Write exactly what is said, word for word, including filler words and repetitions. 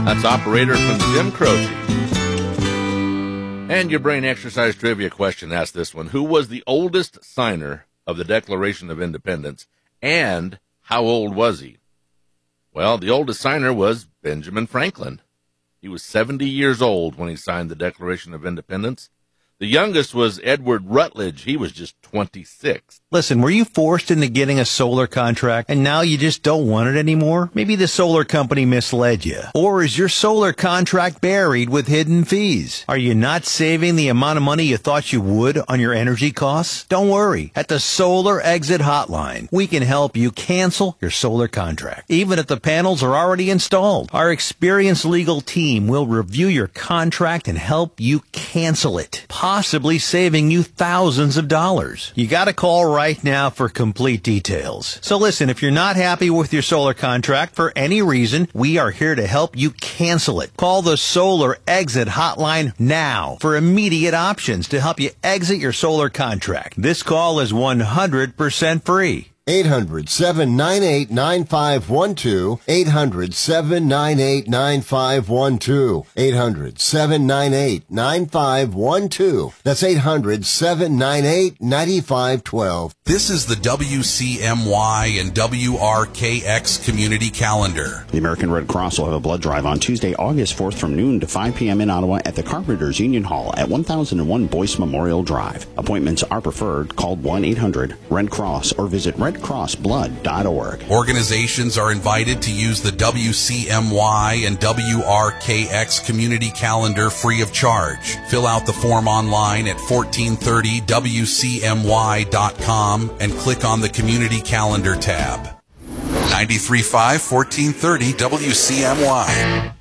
That's operator from Jim Croce. And your brain exercise trivia question asked this one. Who was the oldest signer of the Declaration of Independence, and how old was he? Well, the oldest signer was Benjamin Franklin. He was seventy years old when he signed the Declaration of Independence. The youngest was Edward Rutledge. He was just twenty-six. Listen, were you forced into getting a solar contract and now you just don't want it anymore? Maybe the solar company misled you. Or is your solar contract buried with hidden fees? Are you not saving the amount of money you thought you would on your energy costs? Don't worry. At the Solar Exit Hotline, we can help you cancel your solar contract, even if the panels are already installed. Our experienced legal team will review your contract and help you cancel it, possibly saving you thousands of dollars. You got to call right now for complete details. So listen, if you're not happy with your solar contract for any reason, we are here to help you cancel it. Call the Solar Exit Hotline now for immediate options to help you exit your solar contract. This call is one hundred percent free. eight hundred, seven nine eight, nine five one two. eight hundred, seven nine eight, nine five one two. eight hundred, seven nine eight, nine five one two. That's eight hundred, seven nine eight, nine five one two. This is the W C M Y and W R K X Community Calendar. The American Red Cross will have a blood drive on Tuesday, August fourth from noon to five p.m. in Ottawa at the Carpenters Union Hall at one thousand one Boyce Memorial Drive. Appointments are preferred. Call one eight hundred red cross or visit red cross blood dot org. Organizations are invited to use the W C M Y and W R K X Community Calendar free of charge. Fill out the form online at fourteen thirty W C M Y dot com and click on the Community Calendar tab. ninety-three point five, fourteen thirty W C M Y.